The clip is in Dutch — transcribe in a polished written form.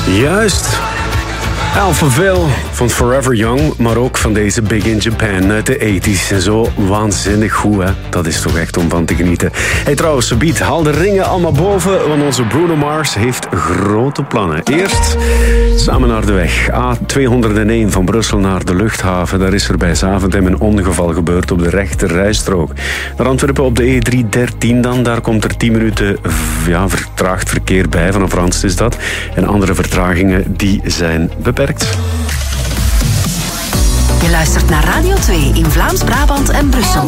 Juist. Alphaville van Forever Young, maar ook van deze Big in Japan uit de 80's. En zo waanzinnig goed, hè? Dat is toch echt om van te genieten. Hey, trouwens, Sabiet, haal de ringen allemaal boven, want onze Bruno Mars heeft grote plannen. Eerst samen naar de weg. A201 van Brussel naar de luchthaven. Daar is er bij Zaventem een ongeval gebeurd op de rechter rijstrook. Naar Antwerpen op de E313 dan. Daar komt er 10 minuten vertraagd verkeer bij. Vanaf Randst is dat. En andere vertragingen die zijn beperkt. Je luistert naar Radio 2 in Vlaams-Brabant en Brussel.